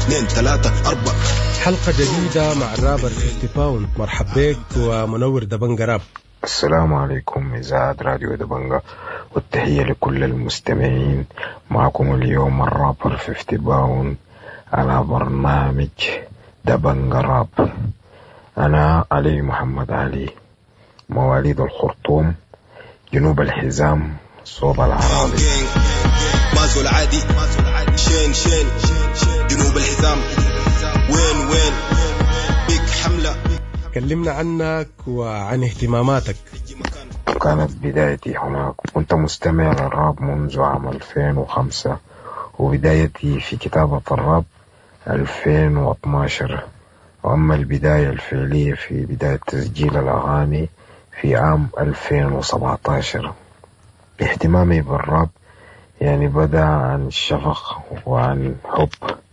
2 3 4. حلقة جديدة مع الرابر 50 باوند. مرحب بك ومنور دبنجة راب. السلام عليكم إذاعة راديو دبنجة، والتحية لكل المستمعين. معكم اليوم الرابر 50 باوند على برنامج دبنجة راب. أنا علي محمد علي، مواليد الخرطوم، جنوب الحزام، صوب العراضي. مازو العادي شين جنوب الحزام، وين بيك حملة. كلمنا عنك وعن اهتماماتك. كانت بدايتي هناك، كنت مستمع للراب منذ عام 2005، وبدايتي في كتابة الراب 2012. وأما البداية الفعلية في بداية تسجيل الأغاني في عام 2017. اهتمامي بالراب يعني بدأ عن شفق وعن حب،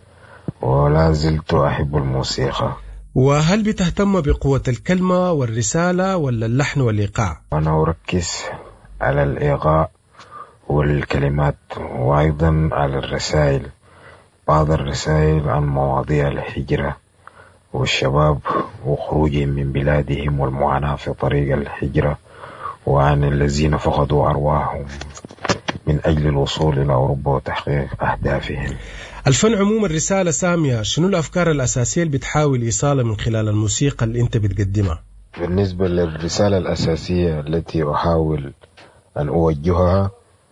ولا زلت أحب الموسيقى. وهل بتهتم بقوة الكلمة والرسالة ولا اللحن والإيقاع؟ أنا أركز على الإيقاع والكلمات، وأيضا على الرسائل. بعض الرسائل عن مواضيع الهجرة والشباب وخروجهم من بلادهم والمعاناة في طريق الهجرة، وعن الذين فقدوا أرواحهم من أجل الوصول إلى أوروبا وتحقيق أهدافهم. الفن عموما رسالة سامية. شنو الأفكار الأساسية اللي بتحاول إيصالها من خلال الموسيقى اللي أنت بتقدمها؟ بالنسبة للرسالة الأساسية التي أحاول أن أوجهها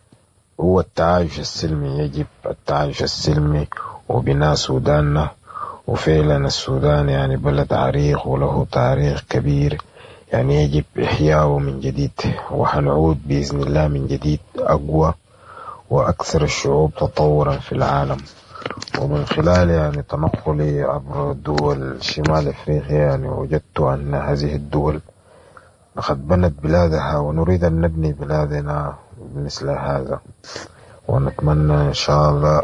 هو التعايش السلمي. يجب التعايش السلمي وبناء سوداننا. وفعلا السودان يعني بلد عريق وله تاريخ كبير، يعني يجب إحياؤه من جديد، وحنعود بإذن الله من جديد أقوى وأكثر الشعوب تطورا في العالم. ومن خلال يعني تنقلي عبر دول شمال أفريقيا يعني وجدت أن هذه الدول لقد بنت بلادها، ونريد أن نبني بلادنا مثل هذا. ونتمنى إن شاء الله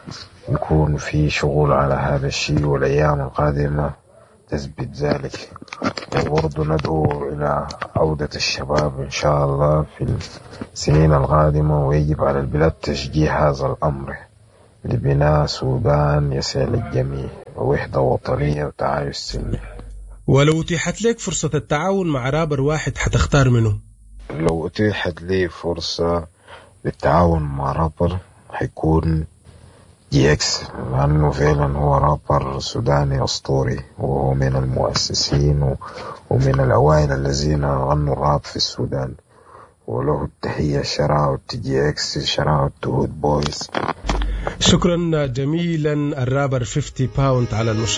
يكون في شغل على هذا الشيء، والأيام القادمة تثبت ذلك. وبرضو ندعو إلى عودة الشباب إن شاء الله في السنين القادمة، ويجب على البلاد تشجيع هذا الأمر لبناء سودان يسع للجميع، ووحدة وطنية وتعايش سلمي. ولو أتيحت لك فرصة التعاون مع رابر واحد حتختار منه؟ لو أتيحت لي فرصة بالتعاون مع رابر حيكون GX، لأنه فعلا هو رابر سوداني أسطوري، وهو من المؤسسين ومن الأوائل الذين غنوا الراب في السودان. وله التحية شراوت GX، شراوت هود بويز. شكرا جميلا الرابر 50 باوند على المشاركة.